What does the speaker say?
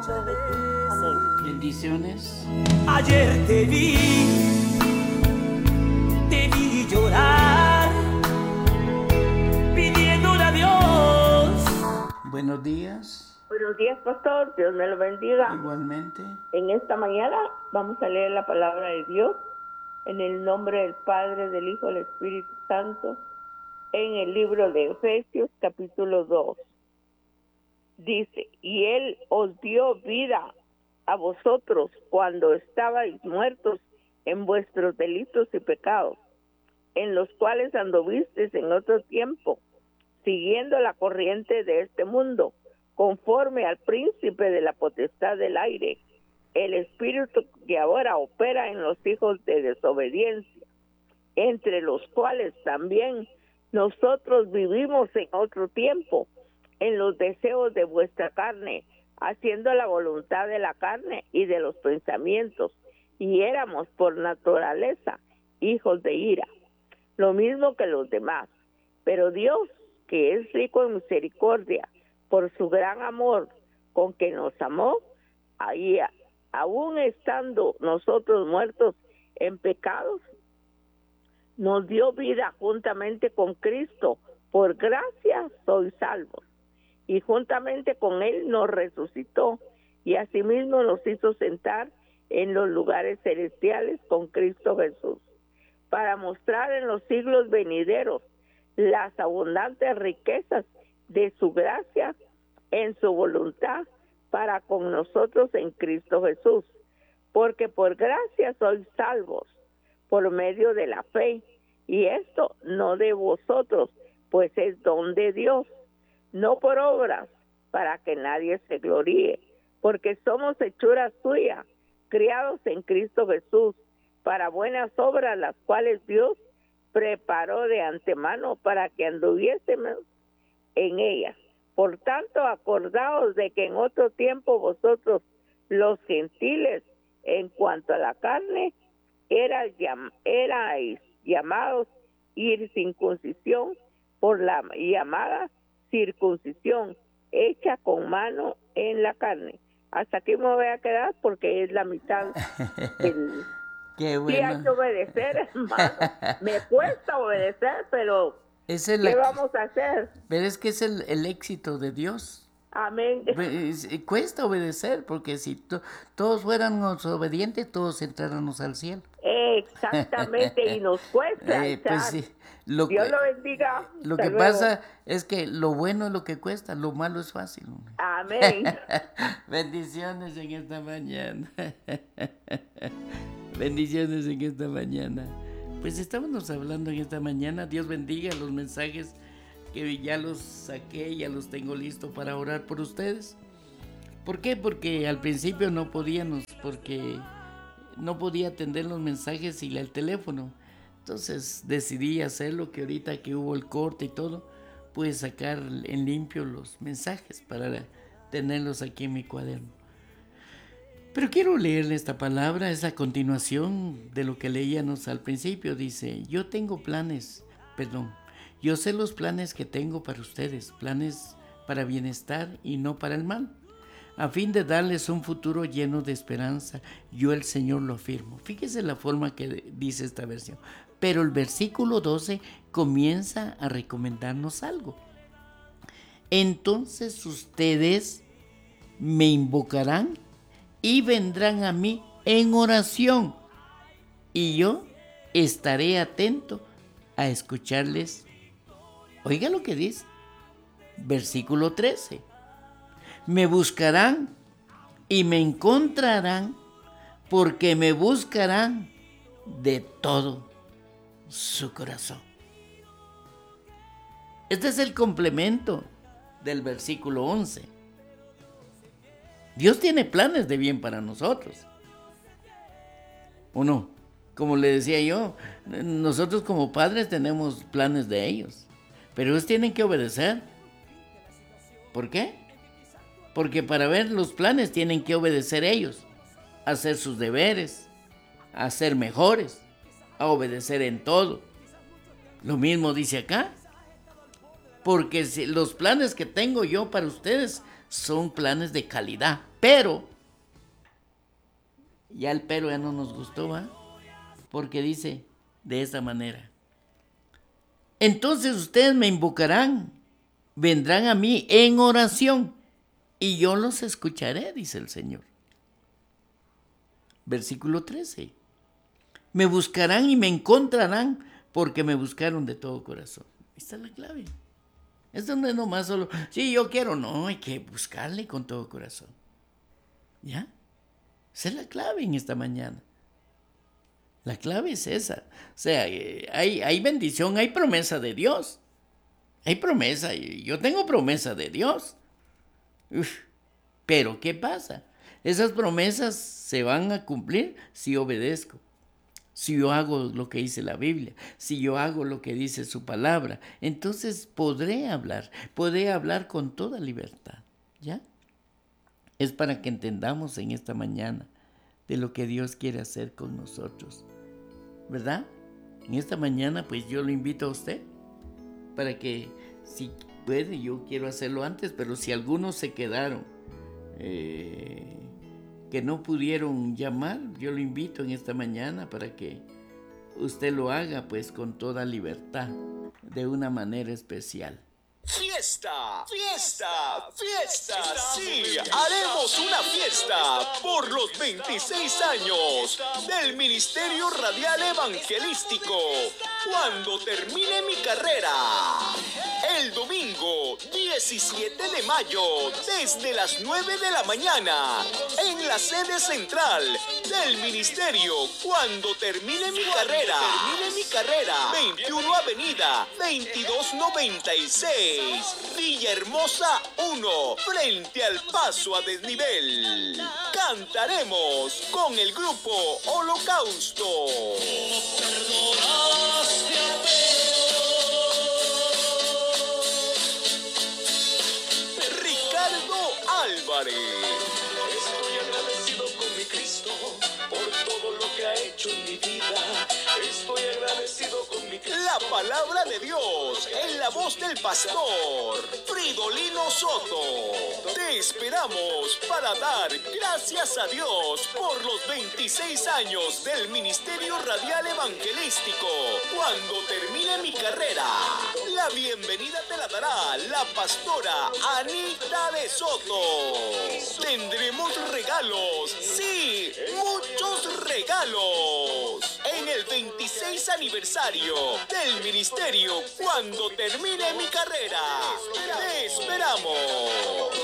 nombre de Jesús. Amén. Bendiciones. Ayer te vi llorar, pidiéndole a Dios. Buenos días. Buenos días, pastor. Dios me lo bendiga. Igualmente. En esta mañana vamos a leer la palabra de Dios en el nombre del Padre, del Hijo y del Espíritu Santo, en el libro de Efesios, capítulo 2. Dice: y Él os dio vida a vosotros cuando estabais muertos en vuestros delitos y pecados, en los cuales anduvisteis en otro tiempo, siguiendo la corriente de este mundo, conforme al príncipe de la potestad del aire, el espíritu que ahora opera en los hijos de desobediencia, entre los cuales también nosotros vivimos en otro tiempo, en los deseos de vuestra carne, haciendo la voluntad de la carne y de los pensamientos, y éramos por naturaleza hijos de ira, lo mismo que los demás. Pero Dios, que es rico en misericordia, por su gran amor con que nos amó, ahí, aún estando nosotros muertos en pecados, nos dio vida juntamente con Cristo. Por gracia sois salvos. Y juntamente con Él nos resucitó, y asimismo nos hizo sentar en los lugares celestiales con Cristo Jesús, para mostrar en los siglos venideros las abundantes riquezas de su gracia en su voluntad para con nosotros en Cristo Jesús. Porque por gracia sois salvos, por medio de la fe, y esto no de vosotros, pues es don de Dios, no por obras, para que nadie se gloríe, porque somos hechura suya, criados en Cristo Jesús, para buenas obras, las cuales Dios preparó de antemano para que anduviésemos en ellas. Por tanto, acordaos de que en otro tiempo vosotros, los gentiles, en cuanto a la carne, erais llamados circuncisión por la llamada circuncisión hecha con mano en la carne. Hasta aquí me voy a quedar porque es la mitad del... Qué bueno. Sí, hay que obedecer, hermano. Me cuesta obedecer, pero ¿qué vamos a hacer? Pero es que es el éxito de Dios. Amén. Cuesta obedecer, porque si todos fuéramos obedientes, todos entráramos al cielo. Exactamente, y nos cuesta. Pues sí, Dios lo bendiga. Lo que pasa es que lo bueno es lo que cuesta, lo malo es fácil. Amén. Bendiciones en esta mañana. Bendiciones en esta mañana. Pues estábamos hablando en esta mañana. Dios bendiga los mensajes que ya los saqué, ya los tengo listos para orar por ustedes. ¿Por qué? Porque al principio no podíamos, porque no podía atender los mensajes y el teléfono. Entonces decidí hacer lo que ahorita que hubo el corte y todo, pues sacar en limpio los mensajes para tenerlos aquí en mi cuaderno. Pero quiero leerle esta palabra, es a continuación de lo que leíamos al principio. Dice: yo sé los planes que tengo para ustedes, planes para bienestar y no para el mal, a fin de darles un futuro lleno de esperanza. Yo, el Señor, lo afirmo. Fíjese la forma que dice esta versión. Pero el versículo 12 comienza a recomendarnos algo. Entonces ustedes me invocarán y vendrán a mí en oración, y yo estaré atento a escucharles. Oiga lo que dice, versículo 13. Me buscarán y me encontrarán, porque me buscarán de todo su corazón. Este es el complemento del versículo 11. Dios tiene planes de bien para nosotros. ¿O no? Como le decía yo, nosotros como padres tenemos planes de ellos, pero ellos tienen que obedecer. ¿Por qué? Porque para ver los planes tienen que obedecer ellos, hacer sus deberes, a ser mejores, a obedecer en todo. Lo mismo dice acá. Porque si los planes que tengo yo para ustedes son planes de calidad, pero, ya el pero ya no nos gustó, ¿va? Porque dice de esta manera: entonces ustedes me invocarán, vendrán a mí en oración y yo los escucharé, dice el Señor. Versículo 13. Me buscarán y me encontrarán porque me buscaron de todo corazón. Esta es la clave. Esto no es nomás solo, sí, yo quiero, no, hay que buscarle con todo corazón. ¿Ya? Esa es la clave en esta mañana. La clave es esa. O sea, hay bendición, hay promesa de Dios. Hay promesa, yo tengo promesa de Dios. Pero, ¿qué pasa? Esas promesas se van a cumplir si obedezco. Si yo hago lo que dice la Biblia, si yo hago lo que dice su palabra, entonces podré hablar con toda libertad, ¿ya? Es para que entendamos en esta mañana de lo que Dios quiere hacer con nosotros, ¿verdad? En esta mañana, pues yo lo invito a usted para que, si puede, yo quiero hacerlo antes, pero si algunos se quedaron, que no pudieron llamar, yo lo invito en esta mañana para que usted lo haga pues con toda libertad, de una manera especial. ¡Fiesta! ¡Fiesta! ¡Fiesta! Sí, haremos una fiesta por los 26 años del Ministerio Radial Evangelístico. Cuando termine mi carrera, el domingo 17 de mayo, desde las 9 de la mañana, en la sede central del Ministerio. Cuando termine mi carrera, 21 Avenida 2296. Villahermosa 1, frente al paso a desnivel. Cantaremos con el grupo Holocausto. Ricardo Álvarez. Estoy agradecido con mi Cristo por todo lo que ha hecho en mi vida. Estoy agradecido con mi Cristo. La palabra de Dios en la voz del pastor Fridolino Soto. Te esperamos para dar gracias a Dios por los 26 años del Ministerio Radial Evangelístico. Cuando termine mi carrera, la bienvenida te la dará la pastora Anita de Soto. Tendremos regalos, sí, muchos regalos, en el 26 aniversario del Ministerio Cuando termine mi carrera. Te esperamos.